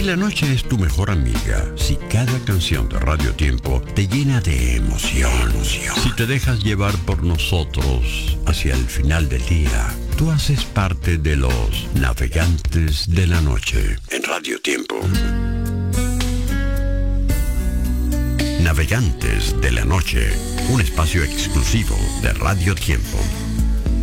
la noche es tu mejor amiga, si cada canción de Radio Tiempo te llena de emoción, si te dejas llevar por nosotros hacia el final del día, tú haces parte de los navegantes de la noche en Radio Tiempo. Navegantes de la Noche, un espacio exclusivo de Radio Tiempo.